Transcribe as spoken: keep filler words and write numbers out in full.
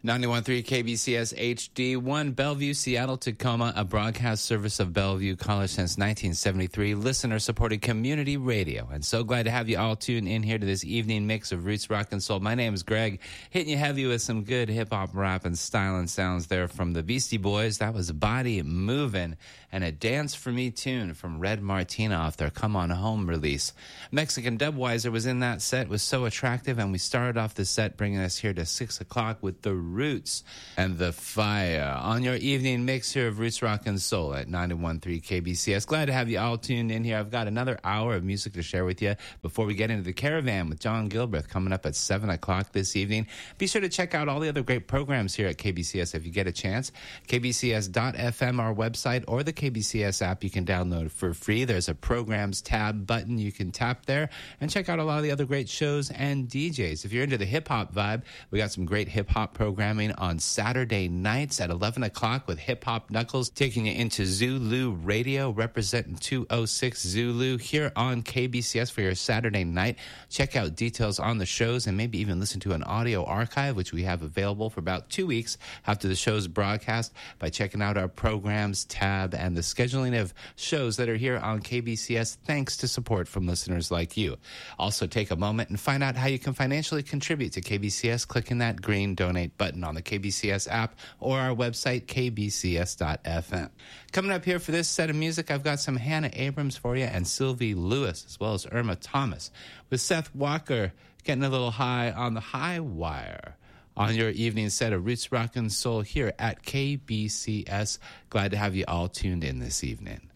ninety-one point three K B C S H D one, Bellevue, Seattle, Tacoma, a broadcast service of Bellevue College since nineteen seventy-three, listener-supported community radio. And so glad to have you all tuned in here to this evening mix of roots, rock, and soul. My name is Greg, hitting you heavy with some good hip-hop, rap, and style and sounds there from the Beastie Boys. That was Body Movin', and a Dance For Me tune from Red Martina off their Come On Home release. Mexican Dubweiser was in that set, was so attractive, and we started off the set bringing us here to six o'clock with the Roots and the Fire on your evening mix here of Roots, Rock, and Soul at ninety-one point three K B C S. Glad to have you all tuned in here. I've got another hour of music to share with you before we get into the Caravan with John Gilbreth coming up at seven o'clock this evening. Be sure to check out all the other great programs here at K B C S if you get a chance. K B C S dot F M, our website, or the K B C S app you can download for free. There's a Programs tab button you can tap there and check out a lot of the other great shows and D Js. If you're into the hip-hop vibe, we got some great hip-hop programming on Saturday nights at eleven o'clock with Hip Hop Knuckles taking you into Zulu Radio, representing two oh six Zulu here on K B C S for your Saturday night. Check out details on the shows and maybe even listen to an audio archive, which we have available for about two weeks after the show's broadcast by checking out our Programs tab and the scheduling of shows that are here on K B C S thanks to support from listeners like you. Also take a moment and find out how you can financially contribute to K B C S clicking that green donate button on the K B C S app or our website, K B C S dot F M. Coming up here for this set of music, I've got some Hannah Abrams for you and Sylvie Lewis, as well as Irma Thomas, with Seth Walker getting a little high on the high wire on your evening set of Roots, Rock, and Soul here at K B C S. Glad to have you all tuned in this evening.